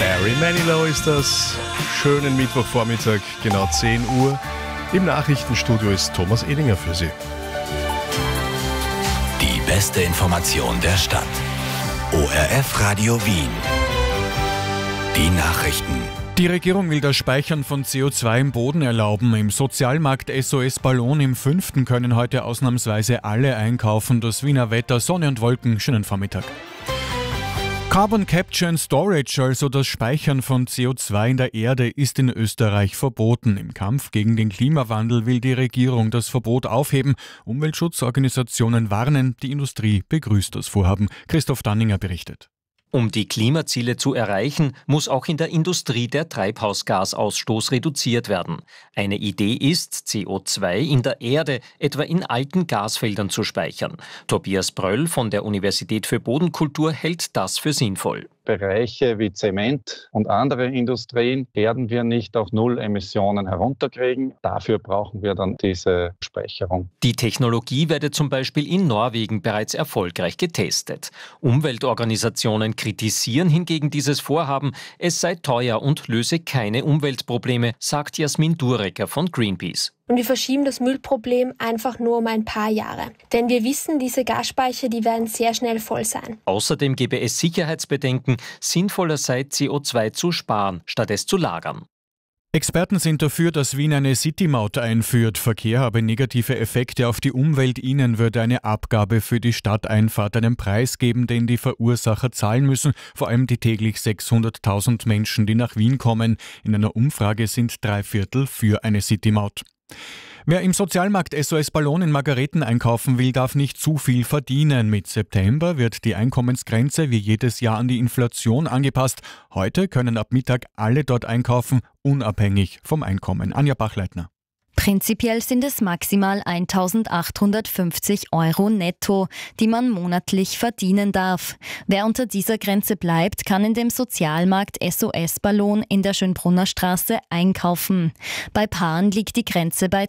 Barry Manilow ist das. Schönen Mittwochvormittag, genau 10 Uhr. Im Nachrichtenstudio ist Thomas Edinger für Sie. Die beste Information der Stadt. ORF Radio Wien. Die Nachrichten. Die Regierung will das Speichern von CO2 im Boden erlauben. Im Sozialmarkt SOS Ballon im 5. können heute ausnahmsweise alle einkaufen. Das Wiener Wetter, Sonne und Wolken. Schönen Vormittag. Carbon Capture and Storage, also das Speichern von CO2 in der Erde, ist in Österreich verboten. Im Kampf gegen den Klimawandel will die Regierung das Verbot aufheben. Umweltschutzorganisationen warnen, die Industrie begrüßt das Vorhaben. Christoph Danninger berichtet. Um die Klimaziele zu erreichen, muss auch in der Industrie der Treibhausgasausstoß reduziert werden. Eine Idee ist, CO2 in der Erde, etwa in alten Gasfeldern, zu speichern. Tobias Bröll von der Universität für Bodenkultur hält das für sinnvoll. Bereiche wie Zement und andere Industrien werden wir nicht auf Null Emissionen herunterkriegen. Dafür brauchen wir dann diese Speicherung. Die Technologie werde zum Beispiel in Norwegen bereits erfolgreich getestet. Umweltorganisationen kritisieren hingegen dieses Vorhaben. Es sei teuer und löse keine Umweltprobleme, sagt Jasmin Durecker von Greenpeace. Und wir verschieben das Müllproblem einfach nur um ein paar Jahre. Denn wir wissen, diese Gasspeicher, die werden sehr schnell voll sein. Außerdem gebe es Sicherheitsbedenken, sinnvoller sei CO2 zu sparen, statt es zu lagern. Experten sind dafür, dass Wien eine City-Maut einführt. Verkehr habe negative Effekte auf die Umwelt. Ihnen würde eine Abgabe für die Stadteinfahrt einen Preis geben, den die Verursacher zahlen müssen. Vor allem die täglich 600.000 Menschen, die nach Wien kommen. In einer Umfrage sind 3/4 für eine City-Maut. Wer im Sozialmarkt SOS Ballon in Margareten einkaufen will, darf nicht zu viel verdienen. Mit September wird die Einkommensgrenze wie jedes Jahr an die Inflation angepasst. Heute können ab Mittag alle dort einkaufen, unabhängig vom Einkommen. Anja Bachleitner. Prinzipiell sind es maximal 1.850 € netto, die man monatlich verdienen darf. Wer unter dieser Grenze bleibt, kann in dem Sozialmarkt SOS Ballon in der Schönbrunner Straße einkaufen. Bei Paaren liegt die Grenze bei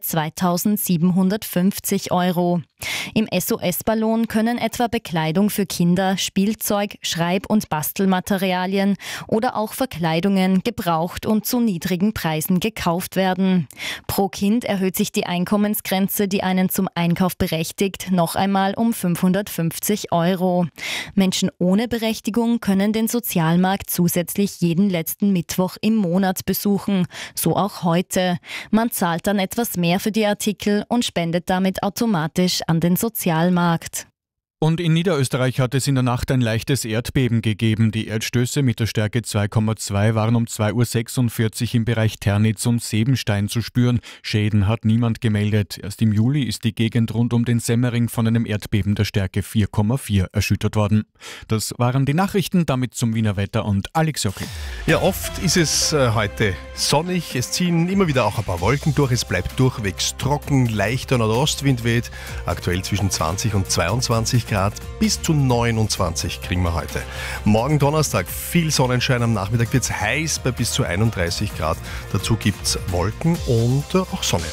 2.750 €. Im SOS Ballon können etwa Bekleidung für Kinder, Spielzeug, Schreib- und Bastelmaterialien oder auch Verkleidungen gebraucht und zu niedrigen Preisen gekauft werden. Pro Kind erhöht sich die Einkommensgrenze, die einen zum Einkauf berechtigt, noch einmal um 550 €. Menschen ohne Berechtigung können den Sozialmarkt zusätzlich jeden letzten Mittwoch im Monat besuchen, so auch heute. Man zahlt dann etwas mehr für die Artikel und spendet damit automatisch an den Sozialmarkt. Und in Niederösterreich hat es in der Nacht ein leichtes Erdbeben gegeben. Die Erdstöße mit der Stärke 2,2 waren um 2:46 Uhr im Bereich Ternitz und Sebenstein zu spüren. Schäden hat niemand gemeldet. Erst im Juli ist die Gegend rund um den Semmering von einem Erdbeben der Stärke 4,4 erschüttert worden. Das waren die Nachrichten, damit zum Wiener Wetter und Alex Jockel. Ja, oft ist es heute sonnig. Es ziehen immer wieder auch ein paar Wolken durch. Es bleibt durchwegs trocken. Leichter Nordostwind weht. Aktuell zwischen 20 und 22 Grad. Bis zu 29 kriegen wir heute. Morgen Donnerstag viel Sonnenschein, am Nachmittag wird es heiß bei bis zu 31 Grad. Dazu gibt es Wolken und auch Sonne.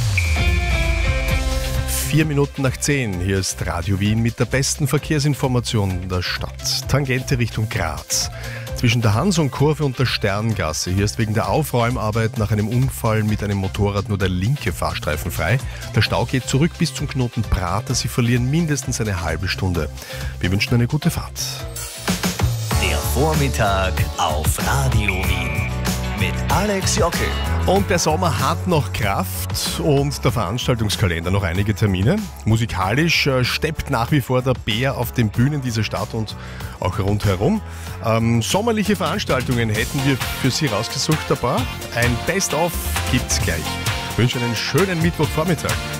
9:04. Hier ist Radio Wien mit der besten Verkehrsinformation der Stadt. Tangente Richtung Graz. Zwischen der Hans-und-Kurve und der Sterngasse. Hier ist wegen der Aufräumarbeit nach einem Unfall mit einem Motorrad nur der linke Fahrstreifen frei. Der Stau geht zurück bis zum Knoten Prater. Sie verlieren mindestens eine halbe Stunde. Wir wünschen eine gute Fahrt. Der Vormittag auf Radio Wien mit Alex Jockel. Und der Sommer hat noch Kraft und der Veranstaltungskalender noch einige Termine. Musikalisch steppt nach wie vor der Bär auf den Bühnen dieser Stadt und auch rundherum. Sommerliche Veranstaltungen hätten wir für Sie rausgesucht, ein paar. Ein Best-of gibt's gleich. Ich wünsche einen schönen Mittwochvormittag.